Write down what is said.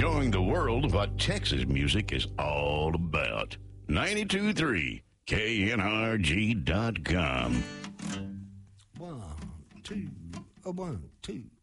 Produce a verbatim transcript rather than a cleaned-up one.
showing the world what Texas music is all about. ninety-two point three K N R G dot com. One, two, a one, two.